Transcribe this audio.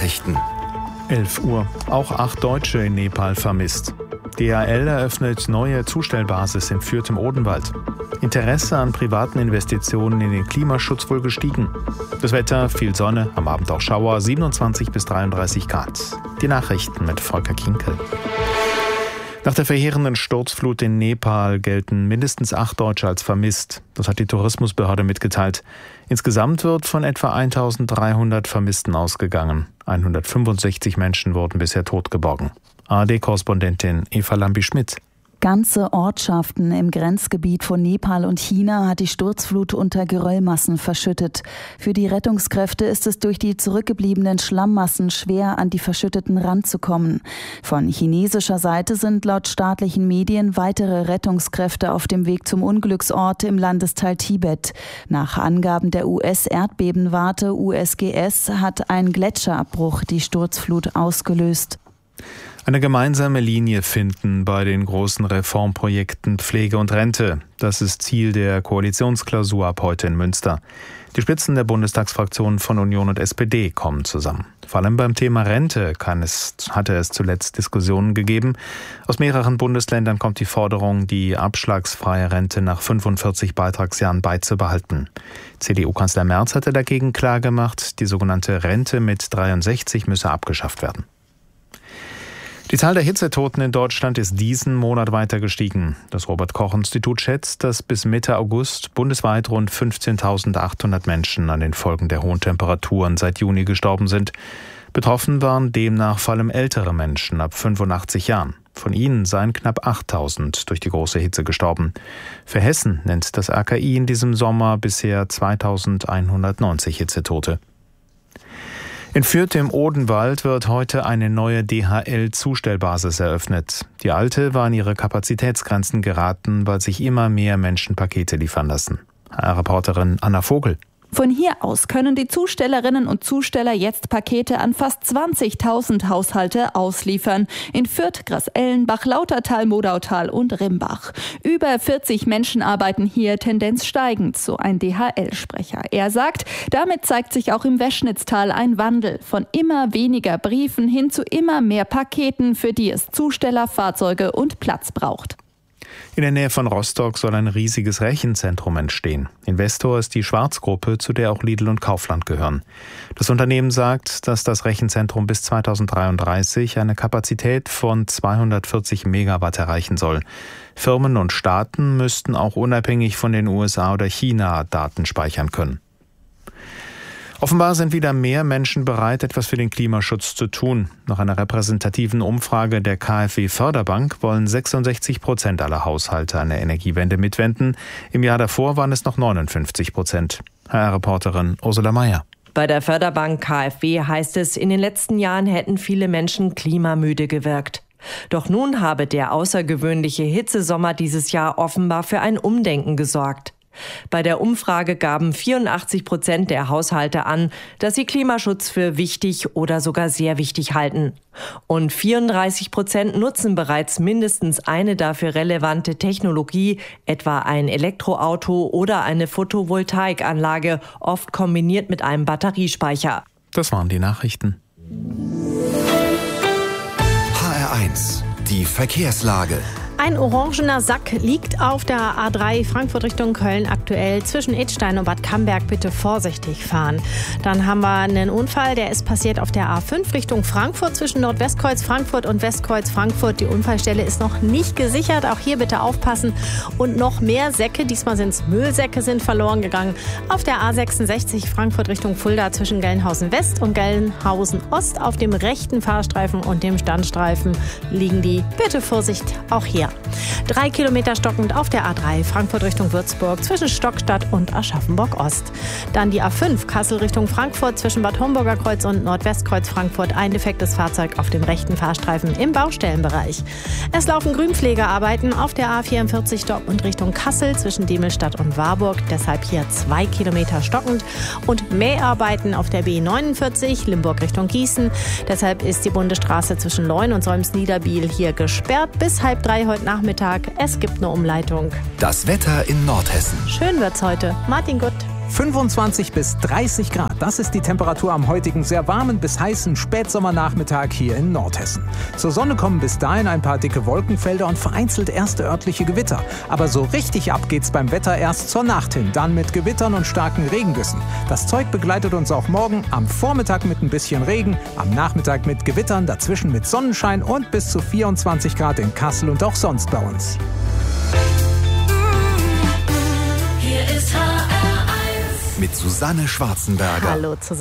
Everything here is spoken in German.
Nachrichten. 11 Uhr. Auch 8 Deutsche in Nepal vermisst. DHL eröffnet neue Zustellbasis in Fürth im Odenwald. Interesse an privaten Investitionen in den Klimaschutz wohl gestiegen. Das Wetter, viel Sonne, am Abend auch Schauer, 27 bis 33 Grad. Die Nachrichten mit Volker Kinkel. Nach der verheerenden Sturzflut in Nepal gelten mindestens 8 Deutsche als vermisst. Das hat die Tourismusbehörde mitgeteilt. Insgesamt wird von etwa 1300 Vermissten ausgegangen. 165 Menschen wurden bisher totgeborgen. ARD-Korrespondentin Eva Lambi-Schmidt. Ganze Ortschaften im Grenzgebiet von Nepal und China hat die Sturzflut unter Geröllmassen verschüttet. Für die Rettungskräfte ist es durch die zurückgebliebenen Schlammmassen schwer, an die verschütteten ranzukommen. Von chinesischer Seite sind laut staatlichen Medien weitere Rettungskräfte auf dem Weg zum Unglücksort im Landesteil Tibet. Nach Angaben der US-Erdbebenwarte USGS hat ein Gletscherabbruch die Sturzflut ausgelöst. Eine gemeinsame Linie finden bei den großen Reformprojekten Pflege und Rente. Das ist Ziel der Koalitionsklausur ab heute in Münster. Die Spitzen der Bundestagsfraktionen von Union und SPD kommen zusammen. Vor allem beim Thema Rente hatte es zuletzt Diskussionen gegeben. Aus mehreren Bundesländern kommt die Forderung, die abschlagsfreie Rente nach 45 Beitragsjahren beizubehalten. CDU-Kanzler Merz hatte dagegen klargemacht, die sogenannte Rente mit 63 müsse abgeschafft werden. Die Zahl der Hitzetoten in Deutschland ist diesen Monat weiter gestiegen. Das Robert-Koch-Institut schätzt, dass bis Mitte August bundesweit rund 15.800 Menschen an den Folgen der hohen Temperaturen seit Juni gestorben sind. Betroffen waren demnach vor allem ältere Menschen ab 85 Jahren. Von ihnen seien knapp 8.000 durch die große Hitze gestorben. Für Hessen nennt das RKI in diesem Sommer bisher 2.190 Hitzetote. In Fürth im Odenwald wird heute eine neue DHL-Zustellbasis eröffnet. Die alte war an ihre Kapazitätsgrenzen geraten, weil sich immer mehr Menschen Pakete liefern lassen. HR-Reporterin Anna Vogel. Von hier aus können die Zustellerinnen und Zusteller jetzt Pakete an fast 20.000 Haushalte ausliefern. In Fürth, Grass-Ellenbach, Lautertal, Modautal und Rimbach. Über 40 Menschen arbeiten hier, Tendenz steigend, so ein DHL-Sprecher. Er sagt, damit zeigt sich auch im Weschnitztal ein Wandel. Von immer weniger Briefen hin zu immer mehr Paketen, für die es Zusteller, Fahrzeuge und Platz braucht. In der Nähe von Rostock soll ein riesiges Rechenzentrum entstehen. Investor ist die Schwarz-Gruppe, zu der auch Lidl und Kaufland gehören. Das Unternehmen sagt, dass das Rechenzentrum bis 2033 eine Kapazität von 240 Megawatt erreichen soll. Firmen und Staaten müssten auch unabhängig von den USA oder China Daten speichern können. Offenbar sind wieder mehr Menschen bereit, etwas für den Klimaschutz zu tun. Nach einer repräsentativen Umfrage der KfW Förderbank wollen 66% aller Haushalte an der Energiewende mitwenden. Im Jahr davor waren es noch 59%. HR-Reporterin Ursula Mayer. Bei der Förderbank KfW heißt es, in den letzten Jahren hätten viele Menschen klimamüde gewirkt. Doch nun habe der außergewöhnliche Hitzesommer dieses Jahr offenbar für ein Umdenken gesorgt. Bei der Umfrage gaben 84% der Haushalte an, dass sie Klimaschutz für wichtig oder sogar sehr wichtig halten. Und 34% nutzen bereits mindestens eine dafür relevante Technologie, etwa ein Elektroauto oder eine Photovoltaikanlage, oft kombiniert mit einem Batteriespeicher. Das waren die Nachrichten. HR1, die Verkehrslage. Ein orangener Sack liegt auf der A3 Frankfurt Richtung Köln aktuell zwischen Idstein und Bad Camberg. Bitte vorsichtig fahren. Dann haben wir einen Unfall, der ist passiert auf der A5 Richtung Frankfurt zwischen Nordwestkreuz Frankfurt und Westkreuz Frankfurt. Die Unfallstelle ist noch nicht gesichert. Auch hier bitte aufpassen. Und noch mehr Säcke, diesmal sind es Müllsäcke, sind verloren gegangen. Auf der A66 Frankfurt Richtung Fulda zwischen Gelnhausen West und Gelnhausen Ost auf dem rechten Fahrstreifen und dem Standstreifen liegen die. Bitte Vorsicht, auch hier. 3 Kilometer stockend auf der A3 Frankfurt Richtung Würzburg zwischen Stockstadt und Aschaffenburg Ost. Dann die A5 Kassel Richtung Frankfurt zwischen Bad Homburger Kreuz und Nordwestkreuz Frankfurt. Ein defektes Fahrzeug auf dem rechten Fahrstreifen im Baustellenbereich. Es laufen Grünpflegearbeiten auf der A44 Dortmund Richtung Kassel zwischen Demelstadt und Warburg. Deshalb hier 2 Kilometer stockend. Und Mäharbeiten auf der B49 Limburg Richtung Gießen. Deshalb ist die Bundesstraße zwischen Leun und Solms-Niederbiel hier gesperrt bis 2:30 heute Nachmittag. Es gibt eine Umleitung. Das Wetter in Nordhessen. Schön wird's heute. Martin Gutt. 25 bis 30 Grad, das ist die Temperatur am heutigen sehr warmen bis heißen Spätsommernachmittag hier in Nordhessen. Zur Sonne kommen bis dahin ein paar dicke Wolkenfelder und vereinzelt erste örtliche Gewitter. Aber so richtig ab geht's beim Wetter erst zur Nacht hin, dann mit Gewittern und starken Regengüssen. Das Zeug begleitet uns auch morgen, am Vormittag mit ein bisschen Regen, am Nachmittag mit Gewittern, dazwischen mit Sonnenschein und bis zu 24 Grad in Kassel und auch sonst bei uns. Mit Susanne Schwarzenberger. Hallo zusammen.